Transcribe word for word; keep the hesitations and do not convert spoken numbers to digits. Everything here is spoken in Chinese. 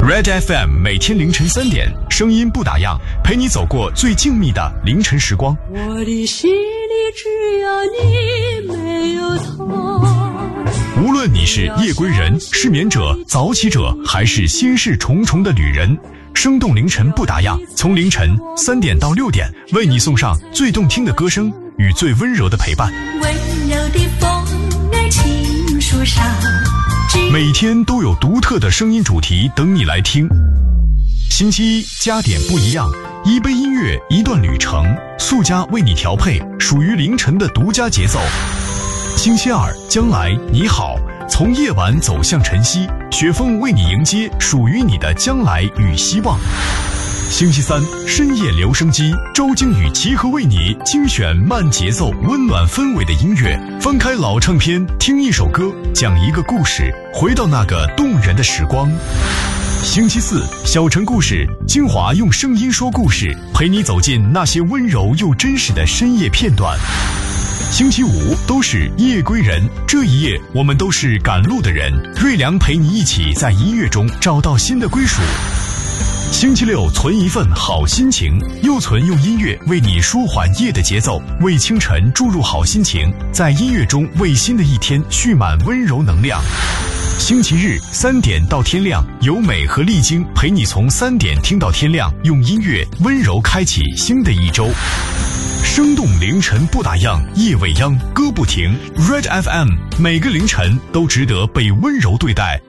Red F M 每天凌晨三点，声音不打烊，陪你走过最静谧的凌晨时光。 我的心里只有你，没有他。 无论你是夜归人、失眠者、早起者，还是心事重重的旅人，生动凌晨不打烊，从凌晨三点到六点，为你送上最动听的歌声与最温柔的陪伴。 温柔的风儿轻树上， 每天都有独特的声音主题等你来听。星期一加点不一样，一杯音乐，一段旅程，速加为你调配属于凌晨的独家节奏。星期二将来你好，从夜晚走向晨曦，雪峰为你迎接属于你的将来与希望。星期三深夜留声机，周经宇齐合为你精选慢节奏温暖氛围的音乐，翻开老唱片，听一首歌，讲一个故事，回到那个动人的时光。星期四小城故事，精华用声音说故事，陪你走进那些温柔又真实的深夜片段。星期五都是夜归人，这一夜我们都是赶路的人，瑞良陪你一起在音乐中找到新的归属。星期六存一份好心情，又存用音乐为你舒缓夜的节奏，为清晨注入好心情，在音乐中为新的一天蓄满温柔能量。星期日三点到天亮，由美和丽晶陪你从三点听到天亮，用音乐温柔开启新的一周。生动凌晨不打烊，夜未央歌不停。 Red F M 每个凌晨都值得被温柔对待，